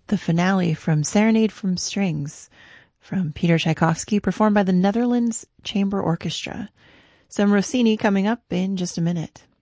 the finale from Serenade from Strings from Peter Tchaikovsky, performed by the Netherlands Chamber Orchestra. Some Rossini coming up in just a minute.